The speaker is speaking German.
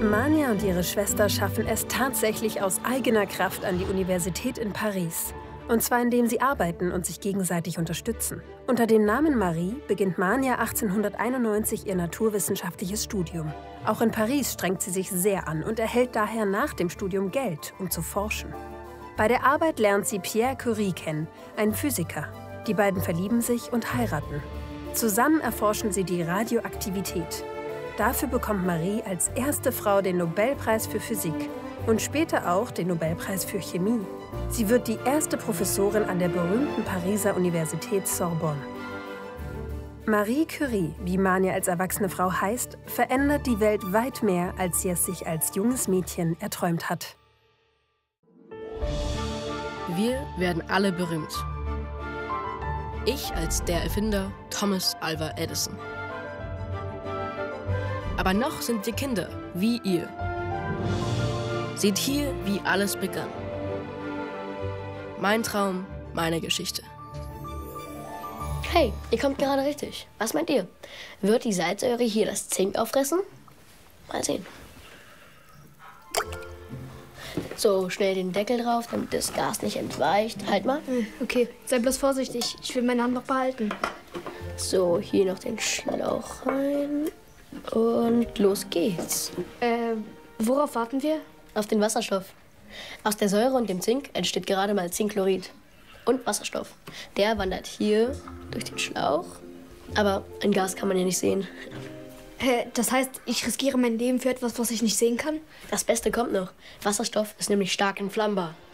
Mania und ihre Schwester schaffen es tatsächlich aus eigener Kraft an die Universität in Paris. Und zwar indem sie arbeiten und sich gegenseitig unterstützen. Unter dem Namen Marie beginnt Mania 1891 ihr naturwissenschaftliches Studium. Auch in Paris strengt sie sich sehr an und erhält daher nach dem Studium Geld, um zu forschen. Bei der Arbeit lernt sie Pierre Curie kennen, einen Physiker. Die beiden verlieben sich und heiraten. Zusammen erforschen sie die Radioaktivität. Dafür bekommt Marie als erste Frau den Nobelpreis für Physik und später auch den Nobelpreis für Chemie. Sie wird die erste Professorin an der berühmten Pariser Universität Sorbonne. Marie Curie, wie Mania als erwachsene Frau heißt, verändert die Welt weit mehr, als sie es sich als junges Mädchen erträumt hat. Wir werden alle berühmt. Ich als der Erfinder Thomas Alva Edison. Aber noch sind wir Kinder, wie ihr. Seht hier, wie alles begann. Mein Traum, meine Geschichte. Hey, ihr kommt gerade richtig. Was meint ihr? Wird die Salzsäure hier das Zink auffressen? Mal sehen. So, schnell den Deckel drauf, damit das Gas nicht entweicht. Halt mal. Okay, sei bloß vorsichtig. Ich will meine Hand noch behalten. So, hier noch den Schlauch rein. Und los geht's. Worauf warten wir? Auf den Wasserstoff. Aus der Säure und dem Zink entsteht gerade mal Zinkchlorid. Und Wasserstoff. Der wandert hier durch den Schlauch. Aber ein Gas kann man ja nicht sehen. Das heißt, ich riskiere mein Leben für etwas, was ich nicht sehen kann? Das Beste kommt noch. Wasserstoff ist nämlich stark entflammbar.